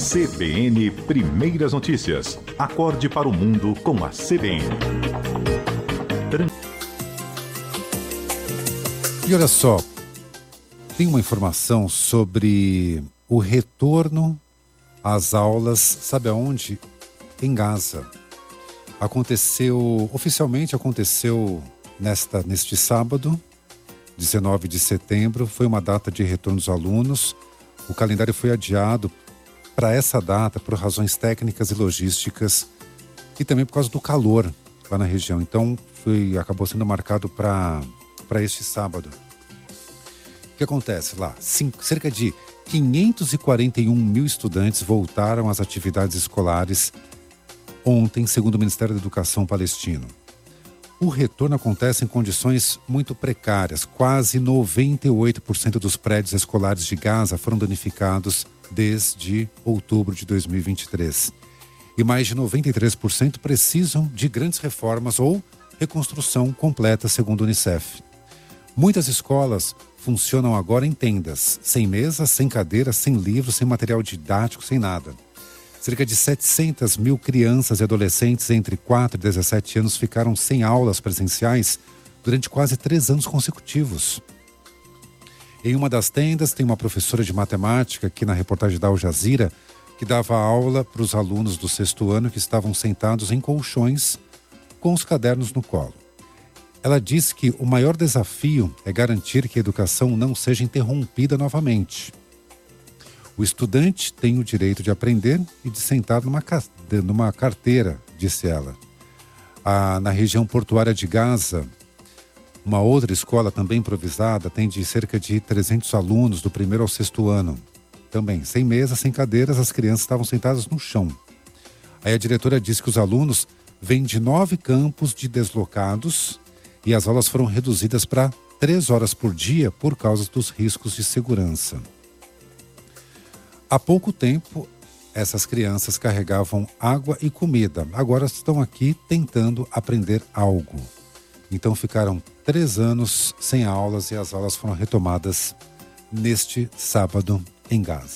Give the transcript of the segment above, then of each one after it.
CBN Primeiras Notícias. Acorde para o mundo com a CBN. E olha só, tem uma informação sobre o retorno às aulas, sabe aonde? Em Gaza. Oficialmente aconteceu neste sábado, 19 de setembro, foi uma data de retorno dos alunos. O calendário foi adiado para essa data por razões técnicas e logísticas e também por causa do calor lá na região. Então, acabou sendo marcado para este sábado. O que acontece lá? Cerca de 541 mil estudantes voltaram às atividades escolares ontem, segundo o Ministério da Educação palestino. O retorno acontece em condições muito precárias. Quase 98% dos prédios escolares de Gaza foram danificados desde outubro de 2023. E mais de 93% precisam de grandes reformas ou reconstrução completa, segundo o Unicef. Muitas escolas funcionam agora em tendas, sem mesas, sem cadeiras, sem livros, sem material didático, sem nada. Cerca de 700 mil crianças e adolescentes entre 4 e 17 anos ficaram sem aulas presenciais durante quase 3 anos consecutivos. Em uma das tendas tem uma professora de matemática, aqui na reportagem da Al Jazeera, que dava aula para os alunos do 6º ano que estavam sentados em colchões com os cadernos no colo. Ela disse que o maior desafio é garantir que a educação não seja interrompida novamente. O estudante tem o direito de aprender e de sentar numa carteira, disse ela. Na região portuária de Gaza, uma outra escola também improvisada atende cerca de 300 alunos do 1º ao 6º ano. Também, sem mesa, sem cadeiras, as crianças estavam sentadas no chão. Aí a diretora disse que os alunos vêm de 9 campos de deslocados e as aulas foram reduzidas para 3 horas por dia por causa dos riscos de segurança. Há pouco tempo, essas crianças carregavam água e comida. Agora estão aqui tentando aprender algo. Então ficaram 3 anos sem aulas e as aulas foram retomadas neste sábado em Gaza.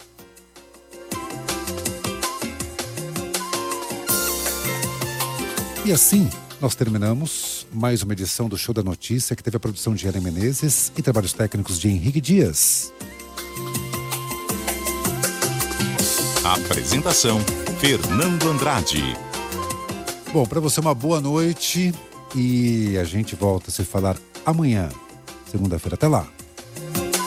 E assim, nós terminamos mais uma edição do Show da Notícia, que teve a produção de Ellen Menezes e trabalhos técnicos de Henrique Dias. Apresentação, Fernando Andrade. Bom, para você uma boa noite e a gente volta a se falar amanhã, segunda-feira. Até lá.